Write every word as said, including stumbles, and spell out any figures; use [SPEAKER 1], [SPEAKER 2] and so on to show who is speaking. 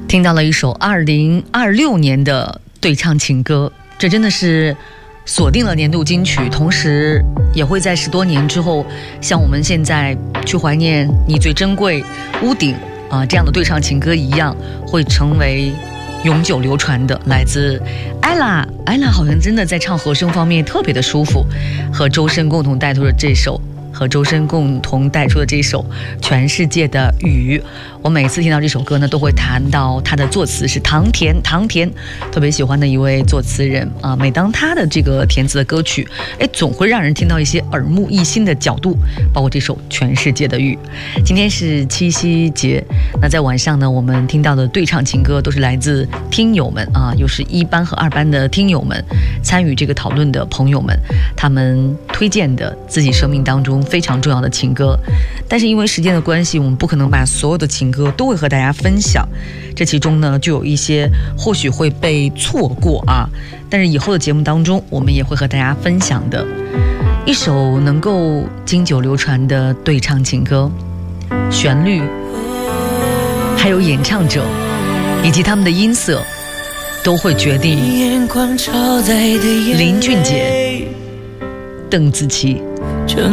[SPEAKER 1] 听到了一首二零二六年的对唱情歌，这真的是锁定了年度金曲，同时也会在十多年之后，像我们现在去怀念你最珍贵屋顶啊、呃、这样的对唱情歌一样，会成为永久流传的。来自艾拉，艾拉好像真的在唱和声方面特别的舒服，和周深共同带出的这首。和周深共同带出的这首《全世界的雨》，我每次听到这首歌呢，都会谈到他的作词是唐田，唐田特别喜欢的一位作词人啊。每当他的这个填词的歌曲，哎，总会让人听到一些耳目一新的角度，包括这首《全世界的雨》。今天是七夕节，那在晚上呢，我们听到的对唱情歌都是来自听友们啊，又是一班和二班的听友们，参与这个讨论的朋友们，他们推荐的自己生命当中非常重要的情歌。但是因为时间的关系，我们不可能把所有的情歌都会和大家分享，这其中呢就有一些或许会被错过啊，但是以后的节目当中我们也会和大家分享的一首能够经久流传的对唱情歌，旋律还有演唱者以及他们的音色都会决定林俊杰、邓紫棋